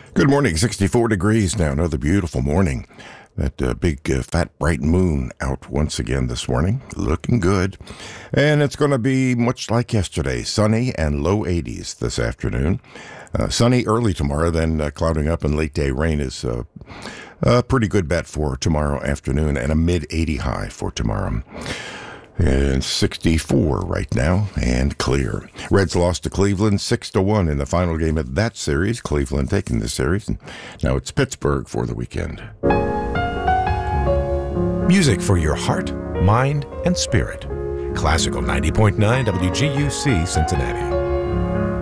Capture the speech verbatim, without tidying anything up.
Good morning, sixty-four degrees now. Another beautiful morning. That uh, big, uh, fat, bright moon out once again this morning. Looking good. And it's going to be much like yesterday. Sunny and low eighties this afternoon. Uh, sunny early tomorrow, then uh, clouding up and late day rain is uh, a pretty good bet for tomorrow afternoon, and a mid eighty high for tomorrow. And sixty-four right now, and clear. Reds lost to Cleveland six to one in the final game of that series. Cleveland taking the series, and now it's Pittsburgh for the weekend. Music for your heart, mind, and spirit. Classical ninety point nine W G U C Cincinnati.